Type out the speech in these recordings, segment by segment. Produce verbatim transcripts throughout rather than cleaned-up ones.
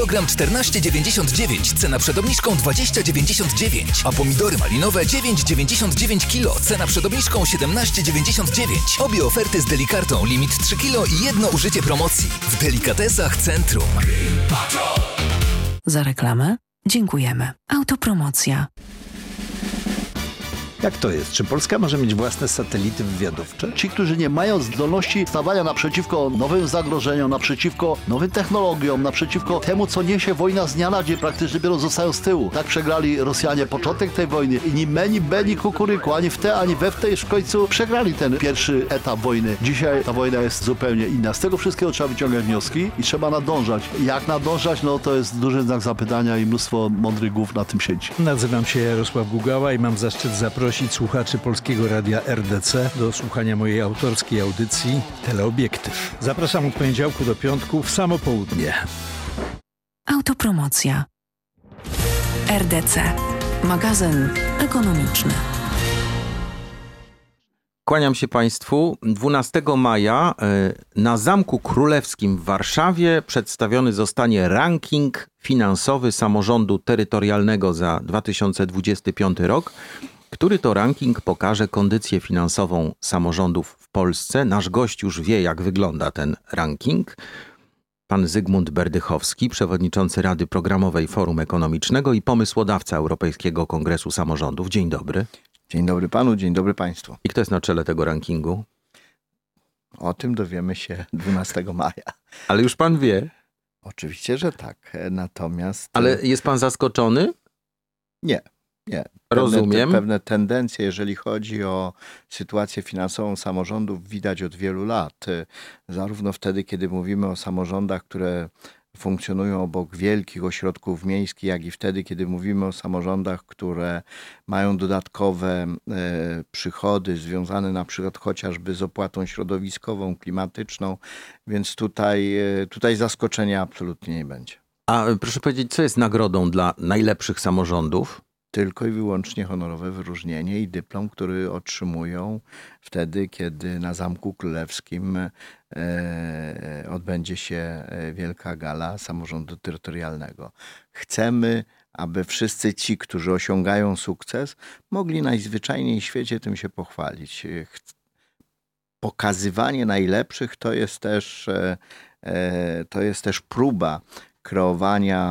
Kilogram czternaście dziewięćdziesiąt dziewięć, cena przed obniżką dwadzieścia dziewięćdziesiąt dziewięć. A pomidory malinowe dziewięć dziewięćdziesiąt dziewięć kilo, cena przed obniżką siedemnaście dziewięćdziesiąt dziewięć. Obie oferty z Delikartą, limit trzy kilo i jedno użycie promocji. W Delikatesach Centrum. Za reklamę dziękujemy. Autopromocja. Jak to jest? Czy Polska może mieć własne satelity wywiadowcze? Ci, którzy nie mają zdolności stawania naprzeciwko nowym zagrożeniom, naprzeciwko nowym technologiom, naprzeciwko temu, co niesie wojna z dnia na dzień, praktycznie dopiero zostają z tyłu. Tak przegrali Rosjanie początek tej wojny i ni meni, beni, kukuryku, ani w te, ani we w tej w końcu przegrali ten pierwszy etap wojny. Dzisiaj ta wojna jest zupełnie inna. Z tego wszystkiego trzeba wyciągać wnioski i trzeba nadążać. Jak nadążać? No to jest duży znak zapytania i mnóstwo mądrych głów na tym siedzi. Nazywam się Jarosław Gugała i mam zaszczyt zaprosić słuchaczy Polskiego Radia R D C do słuchania mojej autorskiej audycji Teleobiektyw. Zapraszam od poniedziałku do piątku w samo południe. Autopromocja. R D C. Magazyn ekonomiczny. Kłaniam się Państwu. dwunastego maja na Zamku Królewskim w Warszawie przedstawiony zostanie ranking finansowy samorządu terytorialnego za dwa tysiące dwudziesty piąty rok, który to ranking pokaże kondycję finansową samorządów w Polsce. Nasz gość już wie, jak wygląda ten ranking. Pan Zygmunt Berdychowski, przewodniczący Rady Programowej Forum Ekonomicznego i pomysłodawca Europejskiego Kongresu Samorządów. Dzień dobry. Dzień dobry panu, dzień dobry państwu. I kto jest na czele tego rankingu? O tym dowiemy się dwunastego maja. Ale już pan wie. Oczywiście, że tak. Natomiast... Ale jest pan zaskoczony? Nie, nie. Pewne, Rozumiem. Te, pewne tendencje, jeżeli chodzi o sytuację finansową samorządów, widać od wielu lat. Zarówno wtedy, kiedy mówimy o samorządach, które funkcjonują obok wielkich ośrodków miejskich, jak i wtedy, kiedy mówimy o samorządach, które mają dodatkowe e, przychody związane na przykład chociażby z opłatą środowiskową, klimatyczną, więc tutaj, e, tutaj zaskoczenia absolutnie nie będzie. A proszę powiedzieć, co jest nagrodą dla najlepszych samorządów? Tylko i wyłącznie honorowe wyróżnienie i dyplom, który otrzymują wtedy, kiedy na Zamku Królewskim e, odbędzie się wielka gala samorządu terytorialnego. Chcemy, aby wszyscy ci, którzy osiągają sukces, mogli najzwyczajniej w świecie tym się pochwalić. Pokazywanie najlepszych to jest też, e, to jest też próba kreowania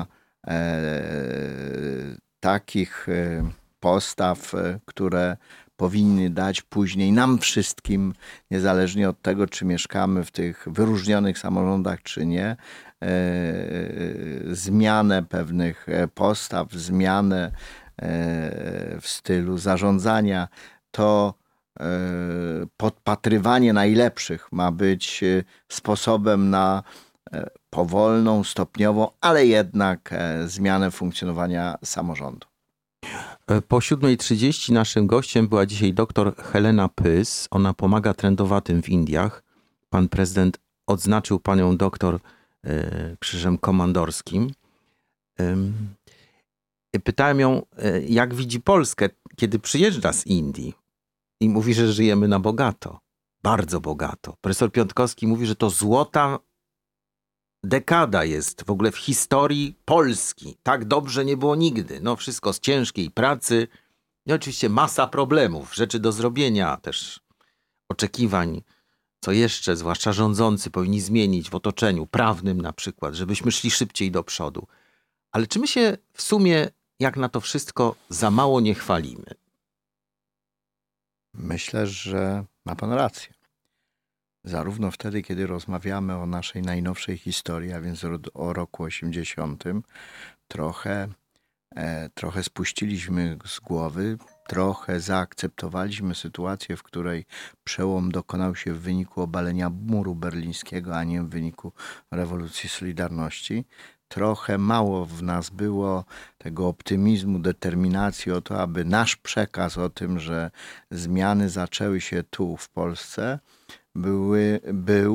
e, takich postaw, które powinny dać później nam wszystkim, niezależnie od tego, czy mieszkamy w tych wyróżnionych samorządach, czy nie, zmianę pewnych postaw, zmianę w stylu zarządzania. To podpatrywanie najlepszych ma być sposobem na powolną, stopniową, ale jednak zmianę funkcjonowania samorządu. Po siódmej trzydzieści naszym gościem była dzisiaj doktor Helena Pys. Ona pomaga trędowatym w Indiach. Pan prezydent odznaczył panią doktor krzyżem komandorskim. Pytałem ją, jak widzi Polskę, kiedy przyjeżdża z Indii. I mówi, że żyjemy na bogato. Bardzo bogato. Profesor Piątkowski mówi, że to złota dekada jest w ogóle w historii Polski. Tak dobrze nie było nigdy. No wszystko z ciężkiej pracy. I oczywiście masa problemów, rzeczy do zrobienia, też oczekiwań, co jeszcze, zwłaszcza rządzący, powinni zmienić w otoczeniu prawnym na przykład, żebyśmy szli szybciej do przodu. Ale czy my się w sumie, jak na to wszystko, za mało nie chwalimy? Myślę, że ma pan rację. Zarówno wtedy, kiedy rozmawiamy o naszej najnowszej historii, a więc o roku osiemdziesiątym, trochę, e, trochę spuściliśmy z głowy, trochę zaakceptowaliśmy sytuację, w której przełom dokonał się w wyniku obalenia muru berlińskiego, a nie w wyniku rewolucji Solidarności. Trochę mało w nas było tego optymizmu, determinacji o to, aby nasz przekaz o tym, że zmiany zaczęły się tu w Polsce, były, był